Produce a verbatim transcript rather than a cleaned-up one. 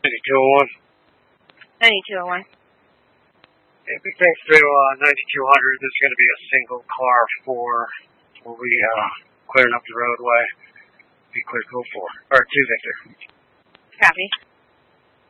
ninety-two oh one. ninety-two oh one. If we think through uh, ninety-two hundred, this is going to be a single car for where we uh, clearing up the roadway. Be clear code four or two Victor. Copy.